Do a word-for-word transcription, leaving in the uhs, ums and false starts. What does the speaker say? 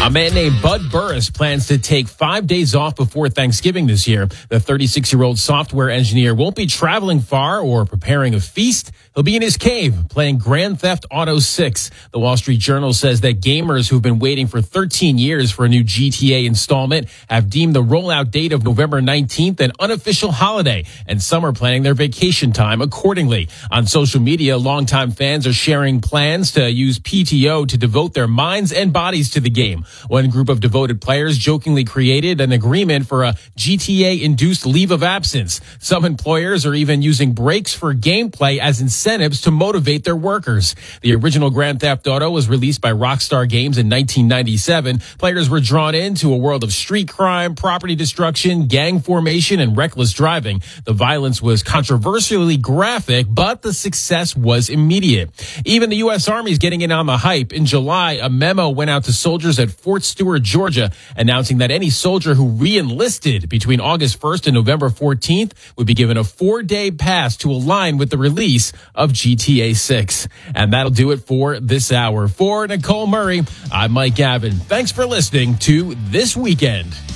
A man named Bud Burris plans to take five days off before Thanksgiving this year. The thirty-six-year-old software engineer won't be traveling far or preparing a feast. He'll be in his cave playing Grand Theft Auto six. The Wall Street Journal says that gamers who've been waiting for thirteen years for a new G T A installment have deemed the rollout date of November nineteenth an unofficial holiday, and some are planning their vacation time accordingly. On social media, longtime fans are sharing plans to use P T O to devote their minds and bodies to the game. One group of devoted players jokingly created an agreement for a G T A-induced leave of absence. Some employers are even using breaks for gameplay as incentives to motivate their workers. The original Grand Theft Auto was released by Rockstar Games in nineteen ninety-seven. Players were drawn into a world of street crime, property destruction, gang formation, and reckless driving. The violence was controversially graphic, but the success was immediate. Even the U S Army is getting in on the hype. In July, a memo went out to soldiers at Fort Stewart, Georgia, announcing that any soldier who re-enlisted between August first and November fourteenth would be given a four-day pass to align with the release of G T A six. And that'll do it for this hour. For Nicole Murray, I'm Mike Gavin. Thanks for listening to This Weekend.